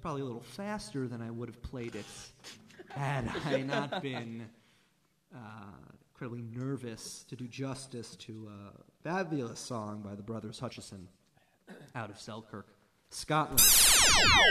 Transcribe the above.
probably a little faster than I would have played it had I not been incredibly nervous to do justice to a fabulous song by the brothers Hutchison out of Selkirk, Scotland.